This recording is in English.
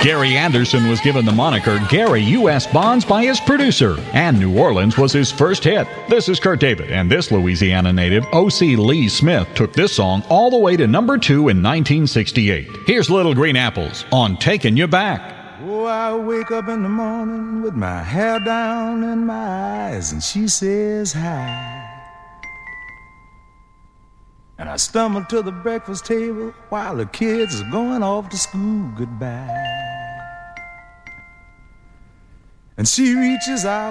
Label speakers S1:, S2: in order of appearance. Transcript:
S1: Gary Anderson was given the moniker Gary U.S. Bonds by his producer, and New Orleans was his first hit. This is Kurt David, and this Louisiana native, O.C. Lee Smith, took this song all the way to number 2 in 1968. Here's Little Green Apples on Taking You Back.
S2: Oh, I wake up in the morning with my hair down in my eyes, and she says hi. And I stumble to the breakfast table while the kids are going off to school goodbye. And she reaches out